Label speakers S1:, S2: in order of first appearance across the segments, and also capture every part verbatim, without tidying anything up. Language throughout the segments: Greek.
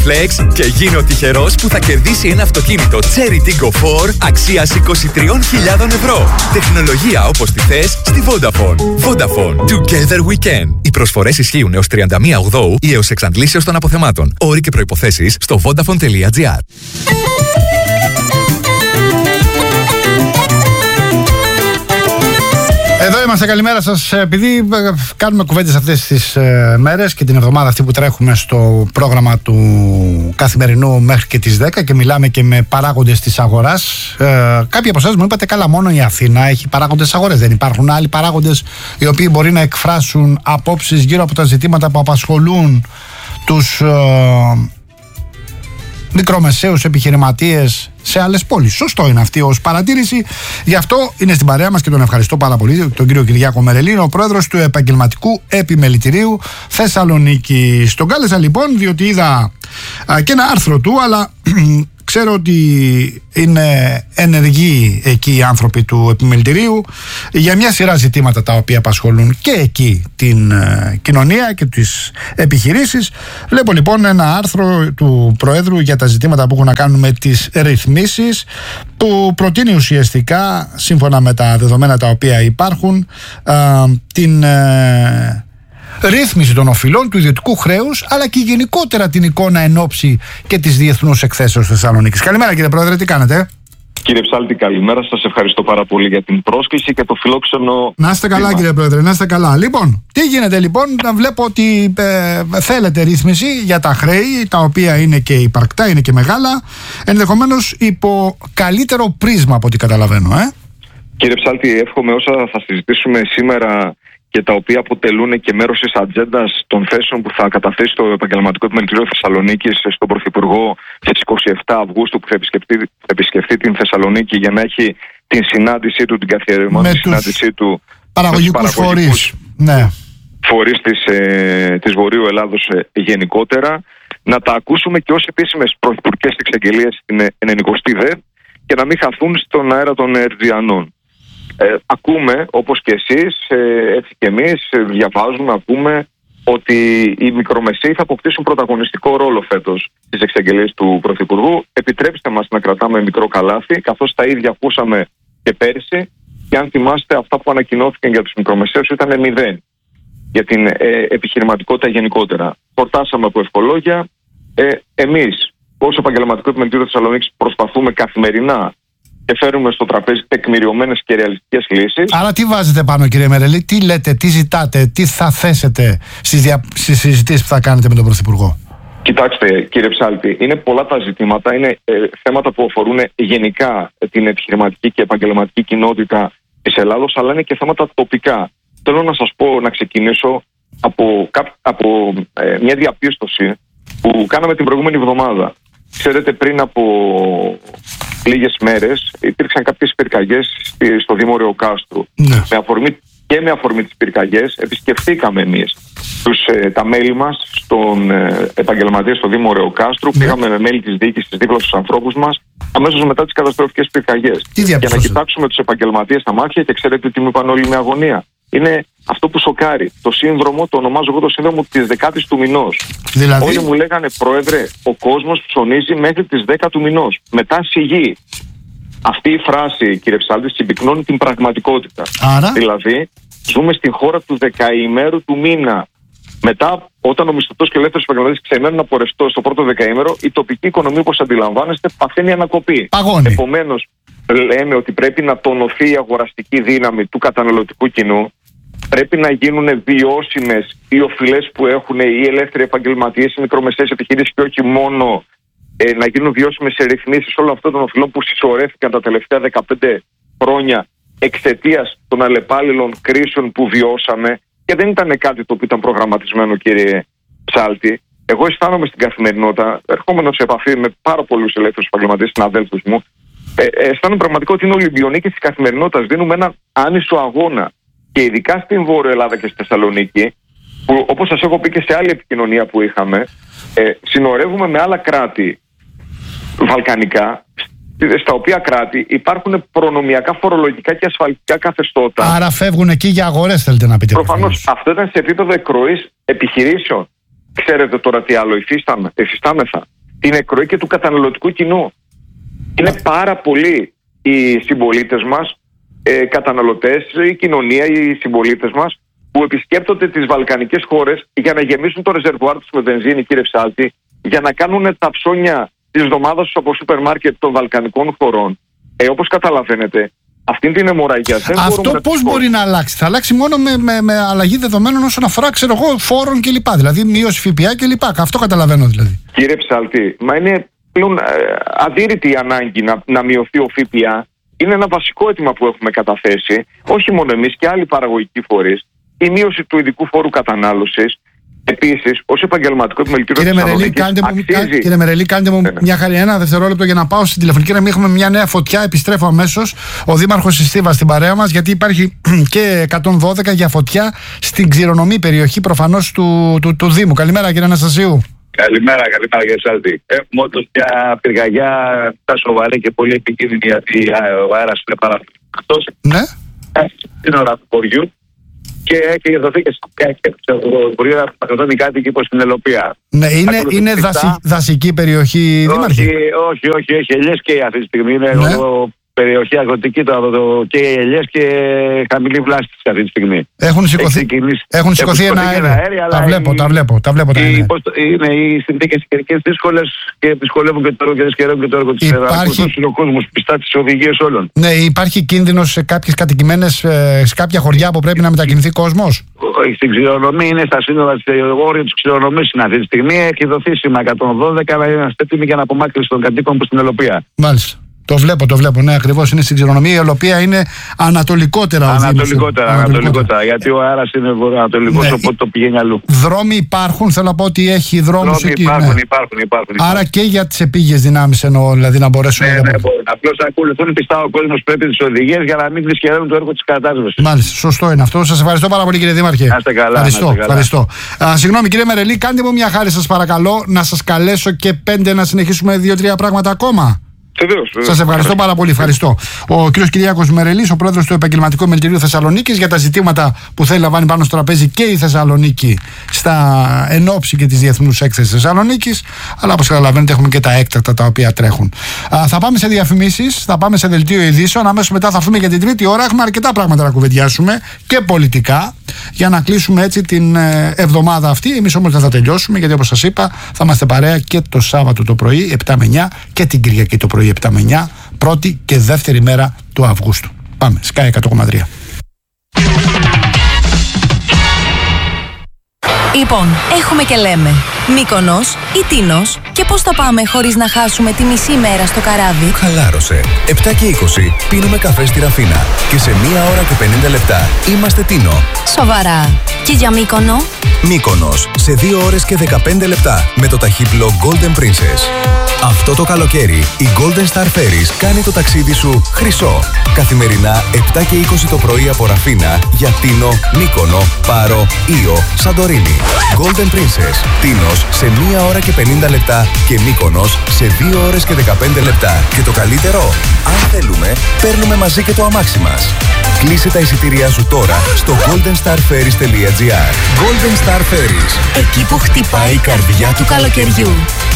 S1: Flex και γίνε ο τυχερός που θα κερδίσει ένα αυτοκίνητο Cherry Tiggo φορ αξίας είκοσι τρεις χιλιάδες ευρώ. Τεχνολογία όπως τη θες στη Vodafone. Vodafone. Together we can. Οι προσφορές ισχύουν έως τριάντα μία Οκτωβρίου ή έως εξαντλήσεως των αποθεμάτων. Όροι και προϋποθέσεις στο vodafone τελεία gr.
S2: Εδώ είμαστε, καλημέρα σας. Επειδή κάνουμε κουβέντες αυτές τις ε, μέρες και την εβδομάδα αυτή που τρέχουμε στο πρόγραμμα του καθημερινού μέχρι και τις δέκα και μιλάμε και με παράγοντες της αγοράς, ε, κάποιοι από εσάς μου είπατε, καλά, μόνο η Αθήνα έχει παράγοντες αγορές. Δεν υπάρχουν άλλοι παράγοντες οι οποίοι μπορεί να εκφράσουν απόψεις γύρω από τα ζητήματα που απασχολούν τους ε, μικρομεσαίους επιχειρηματίες σε άλλες πόλεις? Σωστό είναι αυτή ως παρατήρηση. Γι' αυτό είναι στην παρέα μας και τον ευχαριστώ πάρα πολύ, τον κύριο Κυριάκο Μερελίνο, ο πρόεδρος του Επαγγελματικού Επιμελητηρίου Θεσσαλονίκη. Τον κάλεσα λοιπόν διότι είδα α, και ένα άρθρο του, αλλά ξέρω ότι είναι ενεργοί εκεί οι άνθρωποι του Επιμελητηρίου για μια σειρά ζητήματα τα οποία απασχολούν και εκεί την ε, κοινωνία και τις επιχειρήσεις. Βλέπω λοιπόν ένα άρθρο του Προέδρου για τα ζητήματα που έχουν να κάνουν με τις ρυθμίσεις, που προτείνει ουσιαστικά, σύμφωνα με τα δεδομένα τα οποία υπάρχουν, ε, την ε, ρύθμιση των οφειλών του ιδιωτικού χρέους, αλλά και γενικότερα την εικόνα εν ώψη και της διεθνούς εκθέσεως Θεσσαλονίκης. Καλημέρα κύριε Πρόεδρε, τι κάνετε?
S3: Κύριε Ψάλτη, καλημέρα. Σας ευχαριστώ πάρα πολύ για την πρόσκληση και το φιλόξενο.
S2: Να είστε καλά, κύριε Πρόεδρε, να είστε καλά. Λοιπόν, τι γίνεται λοιπόν? Να βλέπω ότι ε, θέλετε ρύθμιση για τα χρέη, τα οποία είναι και υπαρκτά, είναι και μεγάλα, ενδεχομένως υπό καλύτερο πρίσμα από ό,τι καταλαβαίνω, ε?
S3: Κύριε Ψάλτη, εύχομαι όσα θα συζητήσουμε σήμερα και τα οποία αποτελούν και μέρος της ατζέντας των θέσεων που θα καταθέσει το Επαγγελματικό Επιμελητήριο Θεσσαλονίκης στον Πρωθυπουργό στις είκοσι επτά Αυγούστου, που θα επισκεφτεί, θα επισκεφτεί την Θεσσαλονίκη για να έχει την συνάντησή του, την καθιερωμένη συνάντησή του
S2: παραγωγικούς φορείς, ναι.
S3: φορείς της, ε, της Βορείου Ελλάδος ε, γενικότερα, να τα ακούσουμε και ως επίσημες πρωθυπουργικές εξαγγελίες στην ενενηκοστή ΔΕ και να μην χαθούν στον αέρα των Ερτζιανών. Ε, ακούμε, όπως και εσείς, ε, έτσι και εμείς, ε, διαβάζουμε, ακούμε ότι οι μικρομεσαίοι θα αποκτήσουν πρωταγωνιστικό ρόλο φέτος στις εξαγγελίες του Πρωθυπουργού. Επιτρέψτε μας να κρατάμε μικρό καλάθι, καθώς τα ίδια ακούσαμε και πέρσι, και αν θυμάστε, αυτά που ανακοινώθηκαν για τους μικρομεσαίους ήταν μηδέν για την ε, επιχειρηματικότητα γενικότερα. Χορτάσαμε από ευχολόγια. Ε, εμείς, ως Επαγγελματικό Επιμελητήριο Θεσσαλονίκης, προσπαθούμε καθημερινά και φέρουμε στο τραπέζι τεκμηριωμένες και ρεαλιστικές λύσεις. Άρα
S2: τι βάζετε πάνω, κύριε Μερελή, τι λέτε, τι ζητάτε, τι θα θέσετε στις, δια... στις συζητήσεις που θα κάνετε με τον Πρωθυπουργό?
S3: Κοιτάξτε, κύριε Ψάλτη, είναι πολλά τα ζητήματα, είναι ε, θέματα που αφορούν γενικά την επιχειρηματική και επαγγελματική κοινότητα της Ελλάδος, αλλά είναι και θέματα τοπικά. Θέλω να σας πω, να ξεκινήσω από, από ε, μια διαπίστωση που κάναμε την προηγούμενη εβδομάδα. Ξέρετε, πριν από λίγες μέρες υπήρξαν κάποιες πυρκαγιές στο Δήμο Ρεοκάστρου. Ναι. Με αφορμή, και με αφορμή τις πυρκαγιές επισκεφθήκαμε εμείς τους, ε, τα μέλη μας στον ε, επαγγελματία στο Δήμο Ρεοκάστρου. Ναι. Πήγαμε με μέλη της διοίκησης δίπλα στους ανθρώπους μας αμέσως μετά τις καταστροφικές πυρκαγιές. Για να κοιτάξουμε τους επαγγελματίες στα μάτια, και ξέρετε τι μου είπαν όλοι με αγωνία? Είναι αυτό που σοκάρει. Το σύνδρομο, το ονομάζω εγώ το σύνδρομο της δεκάτης του μηνός. Δηλαδή... Όλοι μου λέγανε, Πρόεδρε, ο κόσμος ψωνίζει μέχρι τις δέκα του μηνός. Μετά σιγή. Αυτή η φράση, κύριε Ψάλτη, συμπυκνώνει την πραγματικότητα.
S2: Άρα...
S3: Δηλαδή, ζούμε στην χώρα του δεκαημέρου του μήνα. Μετά, όταν ο μισθωτός και ο ελεύθερος επαγγελματίας ξεμένουν από ρευστό στο πρώτο δεκαήμερο, η τοπική οικονομία, όπως αντιλαμβάνεστε, παθαίνει ανακοπή. Επομένως, λέμε ότι πρέπει να τονωθεί η αγοραστική δύναμη του καταναλωτικού κοινού. Πρέπει να γίνουν βιώσιμες οι οφειλές που έχουν οι ελεύθεροι επαγγελματίες, οι μικρομεσαίες επιχειρήσεις, και όχι μόνο ε, να γίνουν βιώσιμες οι ρυθμίσεις όλων αυτών των οφειλών που συσσωρεύτηκαν τα τελευταία δεκαπέντε χρόνια εξαιτίας των αλλεπάλληλων κρίσεων που βιώσαμε, και δεν ήταν κάτι το οποίο ήταν προγραμματισμένο, κύριε Ψάλτη. Εγώ αισθάνομαι στην καθημερινότητα, ερχόμενος σε επαφή με πάρα πολλούς ελεύθερους επαγγελματίες συναδέλφους μου, ε, ε, αισθάνομαι πραγματικά ότι είναι Ολυμπιονίκη της καθημερινότητας. Δίνουμε ένα άνισο αγώνα. Και ειδικά στην Βόρεια Ελλάδα και στη Θεσσαλονίκη, που όπως σας έχω πει και σε άλλη επικοινωνία που είχαμε, ε, συνορεύουμε με άλλα κράτη βαλκανικά, στα οποία κράτη υπάρχουν προνομιακά, φορολογικά και ασφαλιστικά καθεστώτα.
S2: Άρα φεύγουν εκεί για αγορές, θέλετε να πείτε?
S3: Προφανώς αυτό ήταν σε επίπεδο εκροής επιχειρήσεων. Ξέρετε τώρα τι άλλο υφιστάμεθα? Την εκροή και του καταναλωτικού κοινού. Είναι πάρα πολλοί οι συμπολίτες μας, ε, καταναλωτές, η κοινωνία, οι συμπολίτες μας, που επισκέπτονται τις βαλκανικές χώρες για να γεμίσουν το ρεζερβουάρ τους με βενζίνη, κύριε Ψάλτη, για να κάνουν τα ψώνια της εβδομάδας τους από σούπερ μάρκετ των βαλκανικών χωρών. Ε, όπως καταλαβαίνετε, αυτή την αιμορραγία δεν
S2: Αυτό
S3: μπορούμε να...
S2: πώς μπορεί να αλλάξει? Θα αλλάξει μόνο με, με, με αλλαγή δεδομένων όσον αφορά, ξέρω εγώ, φόρων κλπ. Δηλαδή μείωση ΦΠΑ κλπ. Αυτό καταλαβαίνω δηλαδή.
S3: Κύριε Ψάλτη, μα είναι πλέον ε, αδύρυτη η ανάγκη να, να μειωθεί ο ΦΠΑ. Είναι ένα βασικό αίτημα που έχουμε καταθέσει, όχι μόνο εμείς και άλλοι παραγωγικοί φορείς. Η μείωση του ειδικού φόρου κατανάλωσης. Επίσης, ως επαγγελματικό επιμελητήριο
S2: της Θεσσαλονίκης, αξίζει... Κύριε Μερελή, κάντε μου ναι. μια χαρή, ένα δευτερόλεπτο για να πάω στην τηλεφωνική γραμμή. Έχουμε μια νέα φωτιά, επιστρέφω αμέσως. Ο Δήμαρχος της Στίβας στην παρέα μας, γιατί υπάρχει και εκατόν δώδεκα για φωτιά στην Ξηρονομή, περιοχή προφανώς του, του, του Δήμου. Καλημέρα, κύριε Αναστασίου.
S4: Καλημέρα, καλημέρα κύριε Σάλτη. Έχουμε όντως μια πυρκαγιά τα σοβαρή και πολύ επικίνδυνη, γιατί ο αέρας είναι παραδείγματος.
S2: Ναι.
S4: Στην ώρα του χωριού. Και έχει δοθεί και μπορεί να παθαίνει κάτι και στην Ελοπία.
S2: Ναι, είναι, είναι δασι, δασική περιοχή, Δήμαρχε?
S4: Όχι, όχι, όχι, έχει ελιές και αυτή τη στιγμή. Είναι ναι. ο, περιοχή αγροτική το, το, και ελιές και χαμηλή βλάστηση αυτή τη στιγμή.
S2: Έχουν σηκωθεί, έχουν σηκωθεί ένα αέριο. Τα βλέπω, τα βλέπω. Τα βλέπω τα
S4: οι, είναι οι συνθήκες καιρικές δύσκολες και δυσκολεύουν και το έργο και δυσκολεύουν και το έργο της Ελλάδας. Είναι ο κόσμος πιστά τις οδηγίες όλων.
S2: Ναι, υπάρχει κίνδυνος σε κάποιες κατοικημένες, σε κάποια χωριά που πρέπει να μετακινηθεί κόσμος?
S4: Όχι, στην Ξηρονομή είναι στα σύνορα της όριο της Ξηρονομής είναι αυτή τη στιγμή. Έχει δοθεί σήμα εκατόν δώδεκα, αλλά είμαστε έτοιμοι για να απομάκρυνση των κατοίκων που στην Ελοπία.
S2: Μάλιστα. Το βλέπω, το βλέπω. Ναι, ακριβώς είναι στην Ξηρονομή, η οποία είναι ανατολικότερα.
S4: Ανατολικότερα, ανατολικότερα. Γιατί ο αέρας είναι βορειοανατολικός, ναι, οπότε το πηγαίνει αλλού.
S2: Δρόμοι υπάρχουν, θέλω να πω ότι έχει δρόμους
S4: δρόμοι
S2: εκεί.
S4: Υπάρχουν,
S2: ναι.
S4: υπάρχουν, υπάρχουν, υπάρχουν.
S2: Άρα και για τις επίγειες δυνάμεις εννοώ, δηλαδή να μπορέσουν
S4: ναι,
S2: να.
S4: Ναι, απλώς ακολουθούν πιστά ο κόσμος, πρέπει τις οδηγίες για να μην δυσκεραίνουν το έργο της κατάσβεσης.
S2: Μάλιστα, σωστό είναι αυτό. Σας ευχαριστώ πάρα πολύ, κύριε Δήμαρχε.
S4: Να είστε καλά.
S2: Ευχαριστώ.
S4: Να είστε καλά.
S2: ευχαριστώ. Α, συγγνώμη, κύριε Μερελή, κάντε μου μια χάρη, σας παρακαλώ, να σας καλέσω και πέντε να συνεχίσουμε δύο-τρία πράγματα ακόμα. Σας ευχαριστώ πάρα πολύ. Ευχαριστώ. Ο κ. Κυριάκος Μερελής, ο πρόεδρος του Επαγγελματικού Επιμελητηρίου Θεσσαλονίκης, για τα ζητήματα που θέλει να λαμβάνει πάνω στο τραπέζι και η Θεσσαλονίκη στα ενόψη και της Διεθνούς Έκθεσης Θεσσαλονίκης. Αλλά όπως καταλαβαίνετε, έχουμε και τα έκτακτα τα οποία τρέχουν. Α, θα πάμε σε διαφημίσεις, θα πάμε σε δελτίο ειδήσεων. Αμέσως μετά θα έρθουμε για την τρίτη ώρα. Έχουμε αρκετά πράγματα να κουβεντιάσουμε και πολιτικά, για να κλείσουμε έτσι την εβδομάδα αυτή. Εμείς όμως δεν θα τελειώσουμε, γιατί όπως σας είπα, θα είμαστε παρέα και το Σάββατο το πρωί επτά με εννιά και την Κυριακή το πρωί επτά με εννιά, πρώτη και δεύτερη μέρα του Αυγούστου. Πάμε, Sky εκατό κόμμα τρία.
S5: Λοιπόν, έχουμε και λέμε Μύκονος ή Τίνος, και πώς θα πάμε χωρίς να χάσουμε τη μισή μέρα στο καράβι?
S1: Χαλάρωσε. επτά και είκοσι πίνουμε καφέ στη Ραφίνα και σε μία ώρα και πενήντα λεπτά είμαστε Τίνο.
S5: Σοβαρά. Και για Μύκονο?
S1: Μύκονος σε δύο ώρες και δεκαπέντε λεπτά με το ταχύπλο Golden Princess. Αυτό το καλοκαίρι η Golden Star Ferries κάνει το ταξίδι σου χρυσό. Καθημερινά επτά και είκοσι το πρωί από Ραφίνα για Τίνο, Μύκονο, Πάρο, Ήο, Σαντορίνη. Golden Princess, Τίνος σε μία ώρα και πενήντα λεπτά και Μύκονος σε δύο ώρες και δεκαπέντε λεπτά. Και το καλύτερο, αν θέλουμε, παίρνουμε μαζί και το αμάξι μας. Κλείσε τα εισιτήριά σου τώρα στο golden star ferries τελεία gr. Golden Star Ferries.
S5: Εκεί που χτυπάει η καρδιά του καλοκαιριού.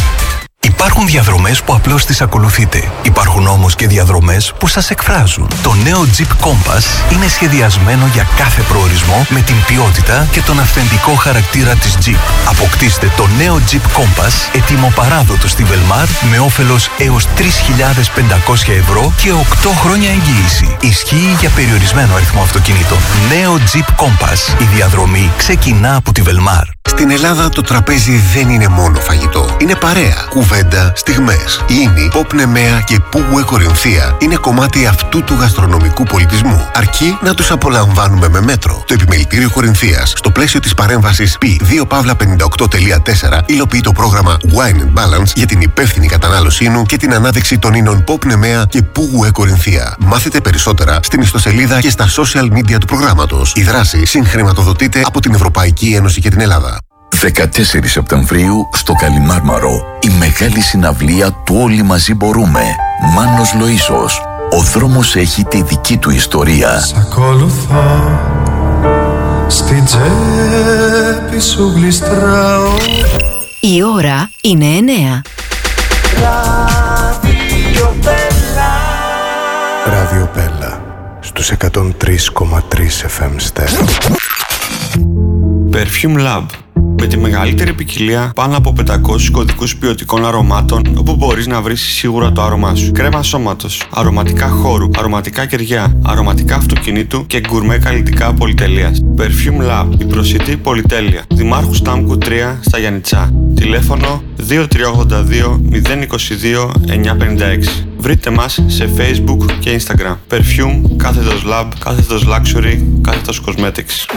S1: Υπάρχουν διαδρομές που απλώς τις ακολουθείτε. Υπάρχουν όμως και διαδρομές που σας εκφράζουν. Το νέο Jeep Compass είναι σχεδιασμένο για κάθε προορισμό με την ποιότητα και τον αυθεντικό χαρακτήρα της Jeep. Αποκτήστε το νέο Jeep Compass έτοιμο παράδοτο στη Velmar με όφελος έως τρεις χιλιάδες πεντακόσια ευρώ και οκτώ χρόνια εγγύηση. Ισχύει για περιορισμένο αριθμό αυτοκινήτων. Νέο Jeep Compass. Η διαδρομή ξεκινά από τη Velmar.
S6: Στην Ελλάδα το τραπέζι δεν είναι μόνο φαγητό. Είναι παρέα, κουβέντα, στιγμές. Η Ίνη, Pop Nemea και Πουγουέ Κορινθία είναι κομμάτι αυτού του γαστρονομικού πολιτισμού. Αρκεί να τους απολαμβάνουμε με μέτρο. Το Επιμελητήριο Κορινθίας, στο πλαίσιο της παρέμβασης πι δύο πενήντα οκτώ τελεία τέσσερα, υλοποιεί το πρόγραμμα Wine and Balance για την υπεύθυνη κατανάλωσή νου και την ανάδειξη των ίνων Pop Nemea και Πουγουέ Κορινθία. Μάθετε περισσότερα στην ιστοσελίδα και στα social media του προγράμματος. Η δράση συγχρηματοδοτείται από την Ευρωπαϊκή Ένωση και την Ελλάδα.
S7: δεκατέσσερις Σεπτεμβρίου στο Καλιμάρμαρο, η μεγάλη συναυλία του Όλοι Μαζί Μπορούμε. Μάνος Λοΐσος. Ο δρόμος έχει τη δική του ιστορία.
S8: Σ' ακολουθώ Στην τσέπη σου γλιστράω.
S5: Η ώρα είναι εννέα.
S9: Ράδιο Πέλα στους εκατόν τρία κόμμα τρία εφ εμ στέρεο.
S10: Perfume Lab. Με τη μεγαλύτερη ποικιλία πάνω από πεντακόσιους κωδικούς ποιοτικών αρωμάτων, όπου μπορείς να βρεις σίγουρα το άρωμά σου. Κρέμα σώματος, αρωματικά χώρου, αρωματικά κεριά, αρωματικά αυτοκινήτου και γκουρμέ καλλιτικά πολυτελείας. Perfume Lab, η προσιτή πολυτέλεια. Δημάρχου Στάμκου τρία στα Γιαννιτσά. Τηλέφωνο δύο τρία ογδόντα δύο μηδέν είκοσι δύο εννιακόσια πενήντα έξι. Βρείτε μας σε Facebook και Instagram. Perfume, κάθετος Lab, κάθετος Luxury, κάθετος Cosmetics.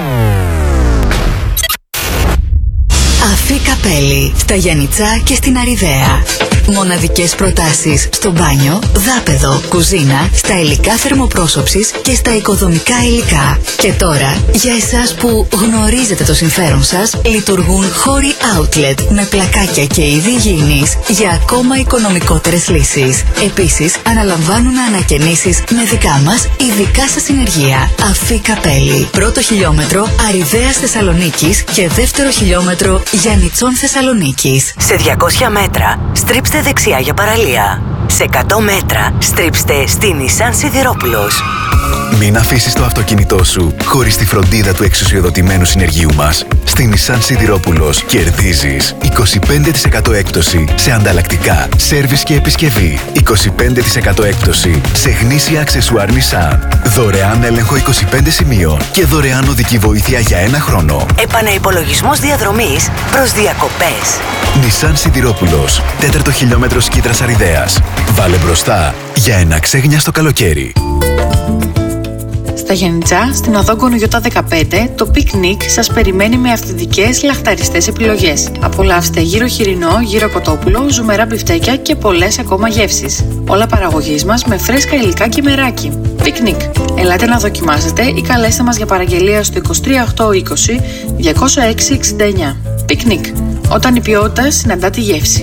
S5: Αφή Καπέλη, στα Γιαννιτσά και στην Αριδαία. Μοναδικές προτάσεις στο μπάνιο, δάπεδο, κουζίνα, στα υλικά θερμοπρόσωψης και στα οικοδομικά υλικά. Και τώρα, για εσάς που γνωρίζετε το συμφέρον σας, λειτουργούν χώροι outlet με πλακάκια και είδη υγιεινής για ακόμα οικονομικότερες λύσεις. Επίσης, αναλαμβάνουν ανακαινήσεις με δικά μας ειδικά σας συνεργεία. Αφή Καπέλη, πρώτο χιλιόμετρο Αριδαίας Θεσσαλονίκης και δεύτερο χιλιόμετρο Γιαννιτσών Θεσσαλονίκης. Σε διακόσια μέτρα, στρίψτε δεξιά για παραλία. Σε εκατό μέτρα, στρίψτε στη Nissan Σιδηρόπουλος.
S1: Μην αφήσεις το αυτοκίνητό σου χωρίς τη φροντίδα του εξουσιοδοτημένου συνεργείου μας. Στη Nissan Σιδηρόπουλος κερδίζεις είκοσι πέντε τοις εκατό έκπτωση σε ανταλλακτικά, σέρβις και επισκευή. είκοσι πέντε τοις εκατό έκπτωση σε γνήσια αξεσουάρ Nissan. Δωρεάν έλεγχο είκοσι πέντε σημείων και δωρεάν οδική βοήθεια για ένα χρόνο.
S5: Επαναυπολογισμός διαδρομής προς διακοπές.
S1: Nissan Σιδηρόπουλος, τέταρτο χιλιόμετρο Σκήτρας Αριδαίας. Βάλε μπροστά για ένα ξέγνιαστο καλοκαίρι.
S11: Στα Γιαννιτσά, στην οδό Γκονογιώτα δεκαπέντε, το πικνίκ σας περιμένει με αυθεντικές λαχταριστές επιλογές. Απολαύστε γύρο χοιρινό, γύρο κοτόπουλο, ζουμερά μπιφτέκια και πολλές ακόμα γεύσεις. Όλα παραγωγής μας με φρέσκα υλικά και μεράκι. Πικνίκ. Ελάτε να δοκιμάσετε ή καλέστε μας για παραγγελία στο είκοσι τρία οκτώ είκοσι διακόσια έξι εξήντα εννιά. Πικνίκ. Όταν η ποιότητα συναντά τη γεύση.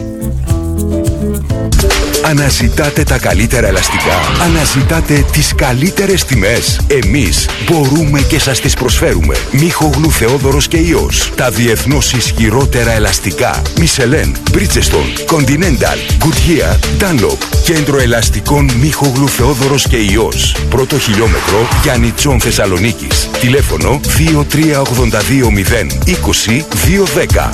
S12: Αναζητάτε τα καλύτερα ελαστικά. Αναζητάτε τις καλύτερες τιμές. Εμείς μπορούμε και σας τις προσφέρουμε. Μίχογλου Θεόδωρος και Ιός. Τα διεθνώς ισχυρότερα ελαστικά. Μισελέν, Bridgestone, Continental, Goodyear, Dunlop. Κέντρο ελαστικών Μίχογλου Θεόδωρος και Ιός. Πρώτο χιλιόμετρο Γιαννιτσών Θεσσαλονίκης. Τηλέφωνο δύο τρία ογδόντα δύο μηδέν είκοσι δύο δέκα.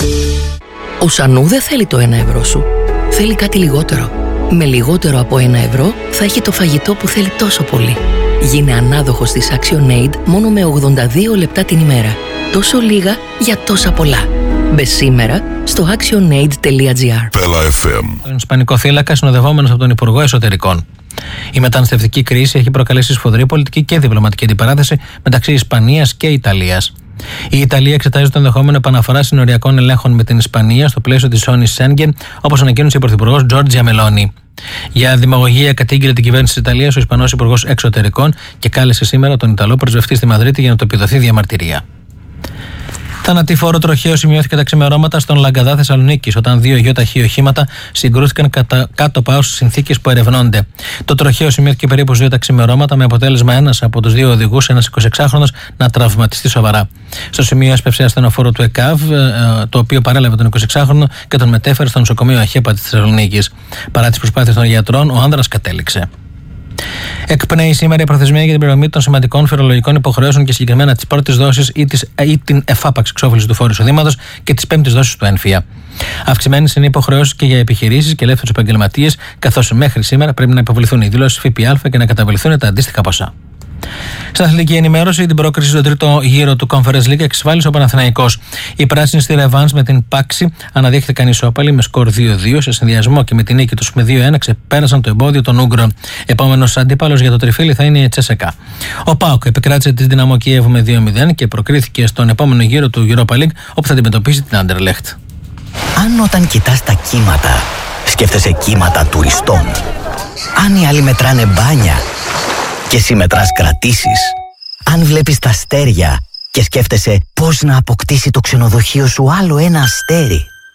S13: Ο Σανού δεν θέλει το ένα ευρώ σου. Θέλει κάτι λιγότερο. Με λιγότερο από ένα ευρώ θα έχει το φαγητό που θέλει τόσο πολύ. Γίνε ανάδοχος της ActionAid μόνο με ογδόντα δύο λεπτά την ημέρα. Τόσο λίγα για τόσα πολλά. Μπε σήμερα στο actionaid τελεία gr.
S14: Πέλα εφ εμ.
S15: Τον Ισπανικό θύλακα, συνοδευόμενος από τον Υπουργό Εσωτερικών. Η μεταναστευτική κρίση έχει προκαλέσει σφοδρή πολιτική και διπλωματική αντιπαράθεση μεταξύ Ισπανίας και Ιταλίας. Η Ιταλία εξετάζει το ενδεχόμενο επαναφορά συνοριακών ελέγχων με την Ισπανία στο πλαίσιο της ζώνης Σέγγεν, όπως ανακοίνωσε η Πρωθυπουργός Τζόρτζια Μελόνι. Για δημαγωγία κατήγγειλε την κυβέρνηση της Ιταλίας ο Ισπανός Υπουργός Εξωτερικών και κάλεσε σήμερα τον Ιταλό πρεσβευτή στη Μαδρίτη για να του επιδοθεί διαμαρτυρία. Θανατηφόρο τροχαίο σημειώθηκε τα ξημερώματα στον Λαγκαδά Θεσσαλονίκης, όταν δύο γεωταχή οχήματα συγκρούστηκαν κατά, κάτω από συνθήκες που ερευνώνται. Το τροχαίο σημειώθηκε περίπου δύο τα ξημερώματα, με αποτέλεσμα ένας από τους δύο οδηγούς, ένας εικοσιεξάχρονος, να τραυματιστεί σοβαρά. Στο σημείο έσπευσε ασθενοφόρο του ΕΚΑΒ, το οποίο παρέλαβε τον εικοσιεξάχρονο και τον μετέφερε στο νοσοκομείο Αχέπα της Θεσσαλονίκης. Παρά τις προσπάθειες των γιατρών, ο άνδρας κατέληξε. Εκπνέει σήμερα η προθεσμία για την πληρωμή των σημαντικών φορολογικών υποχρεώσεων και συγκεκριμένα τη πρώτη δόση ή, ή την εφάπαξη εξόφληση του φόρου εισοδήματος και τη πέμπτη δόση του ΕΝΦΙΑ. Αυξημένες είναι οι υποχρεώσεις και για επιχειρήσεις και ελεύθερους επαγγελματίες, καθώς μέχρι σήμερα πρέπει να υποβληθούν οι δηλώσεις ΦΠΑ και να καταβληθούν τα αντίστοιχα ποσά. Στην αθλητική ενημέρωση, την πρόκριση στον τρίτο γύρο του Conference League εξασφάλισε ο Παναθηναϊκός. Οι πράσινοι στη Ρεβάνς με την Πάξη αναδείχθηκαν ισόπαλοι με σκορ δύο δύο. Σε συνδυασμό και με την νίκη τους με δύο ένα ξεπέρασαν το εμπόδιο των Ούγγρων. Επόμενος αντίπαλος για το τριφύλι θα είναι η Τσέσεκα. Ο ΠΑΟΚ επικράτησε τη Δυναμό Κιέβου με δύο μηδέν και προκρίθηκε στον επόμενο γύρο του Europa League, όπου θα αντιμετωπίσει την Άντερλεχτ.
S16: Αν όταν κοιτάς τα κύματα, σκέφτεσαι κύματα τουριστών. Αν οι άλλοι μετράνε μπάνια και εσύ μετράς κρατήσεις. Αν βλέπεις τα αστέρια και σκέφτεσαι πώς να αποκτήσει το ξενοδοχείο σου άλλο ένα αστέρι.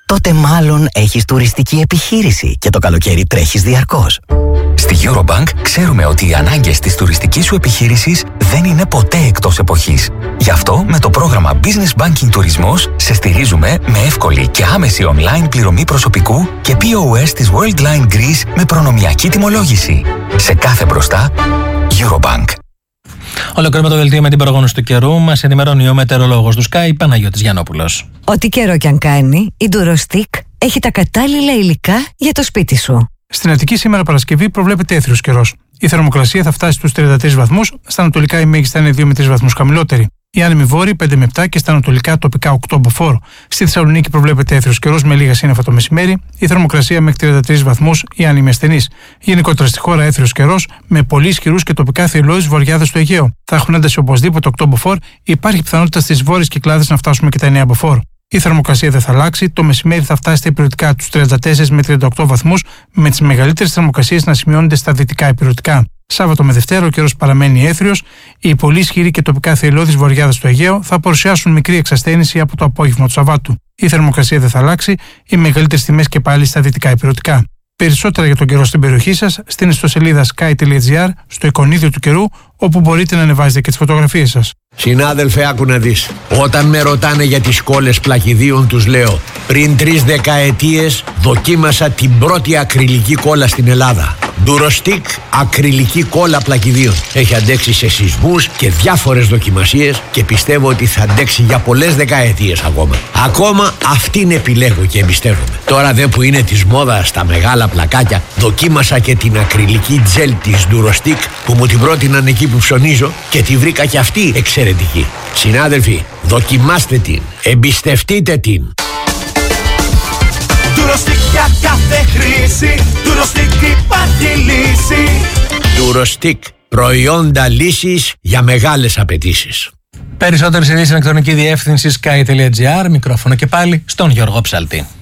S16: τότε μάλλον έχεις τουριστική επιχείρηση και το καλοκαίρι τρέχεις διαρκώς.
S14: Στη Eurobank ξέρουμε ότι οι ανάγκες της τουριστικής σου επιχείρησης δεν είναι ποτέ εκτός εποχής. Γι' αυτό με το πρόγραμμα Business Banking Τουρισμός σε στηρίζουμε με εύκολη και άμεση online πληρωμή προσωπικού και πι ο ες της Worldline Greece με προνομιακή τιμολόγηση. Σε κάθε μπροστά, Eurobank.
S15: Ολοκληρώνουμε το δελτίο με την προγνώση του καιρού. Μας ενημερώνει ο μετεωρολόγος του Sky, Παναγιώτης Γιαννόπουλος.
S17: Ό,τι καιρό κι αν κάνει, η Durostick έχει τα κατάλληλα υλικά για το σπίτι σου.
S18: Στην Αττική σήμερα Παρασκευή προβλέπεται έθριος καιρός. Η θερμοκρασία θα φτάσει στους τριάντα τρεις βαθμούς, στα ανατολικά η μέγιστη είναι δύο με τρεις βαθμούς χαμηλότερη. Η άνεμη βόρεια πέντε με επτά και στα ανατολικά τοπικά οκτώ μποφόρ. Στη Θεσσαλονίκη προβλέπεται έθριος καιρός με λίγα σύννεφα το μεσημέρι. Η θερμοκρασία μέχρι τριάντα τρεις βαθμούς, η άνεμη ασθενής. Γενικότερα στη χώρα έθριος καιρός με πολύ ισχυρούς και τοπικά θηριώδεις βορειάδες στο Αιγαίο. Θα έχουν ένταση οπωσδήποτε οκτώ μποφόρ. Υπάρχει πιθανότητα στις βόρειες Κυκλάδες να φτάσουμε και τα εννέα μποφόρ. Η θερμοκρασία δεν θα αλλάξει. Το μεσημέρι θα φτάσει στα υπηρετικά τους τριάντα τέσσερα με τριάντα οκτώ βαθμούς, με τις μεγαλύτερες θερμοκρασίες να σημειώνονται στα δυτικά υπηρετικά. Σάββατο με Δευτέρα ο καιρός παραμένει έθριος. Οι πολύ ισχυροί και τοπικά θηριώδεις βορειάδες στο Αιγαίο θα παρουσιάσουν μικρή εξασθένηση από το απόγευμα του Σαββάτου. Η θερμοκρασία δεν θα αλλάξει. Οι μεγαλύτερες τιμές και πάλι στα δυτικά υπηρετικά. Περισσότερα για τον καιρό στην περιοχή σας στην ιστοσελίδα sky τελεία gr, στο εικονίδιο του καιρού, όπου μπορείτε να ανεβάζετε και τις φωτογραφίες σας.
S19: Συνάδελφε, άκου να δεις. Όταν με ρωτάνε για τις κόλλες πλακιδίων, τους λέω: πριν τρεις δεκαετίες δοκίμασα την πρώτη ακριλική κόλλα στην Ελλάδα. Durostick ακριλική κόλλα πλακιδίων. Έχει αντέξει σε σεισμούς και διάφορες δοκιμασίες και πιστεύω ότι θα αντέξει για πολλές δεκαετίες ακόμα. Ακόμα αυτήν επιλέγω και εμπιστεύομαι. Τώρα δε που είναι της μόδας τα μεγάλα πλακάκια, δοκίμασα και την ακριλική τζέλ της Durostick που μου την πρότειναν εκεί που ψωνίζω και τη βρήκα και αυτή εξαιρετική. Συνάδελφοι, δοκιμάστε την, εμπιστευτείτε την.
S20: Durostick για κάθε χρήση, Durostick υπάρχει λύση.
S19: Durostick, προϊόντα λύσης για μεγάλες απαιτήσεις.
S15: Περισσότερες ειδήσεις στην ηλεκτρονική διεύθυνση sky τελεία gr, μικρόφωνο και πάλι στον Γιώργο Ψαλτή.